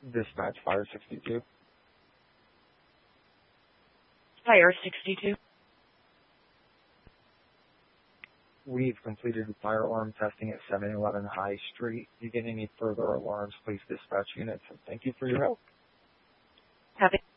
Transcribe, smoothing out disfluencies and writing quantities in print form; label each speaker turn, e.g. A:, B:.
A: Dispatch Fire 62.
B: Fire 62.
A: We've completed firearm testing at 711 High Street. If you get any further alarms, please dispatch units. And thank you for your help.
B: Have